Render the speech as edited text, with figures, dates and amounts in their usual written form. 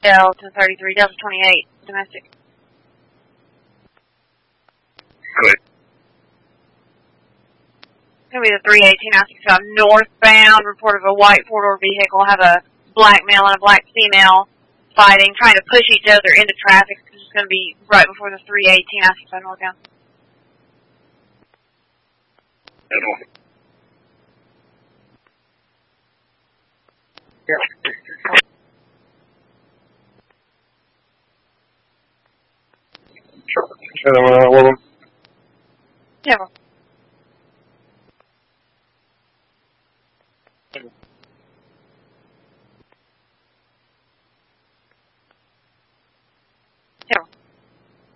Delta 33, Delta 28, domestic. Good. It's going to be the 318-965 northbound. Report of a white four-door vehicle. Have a black male and a black female fighting, trying to push each other into traffic. It's going to be right before the 318-965 northbound. Woman. Yeah.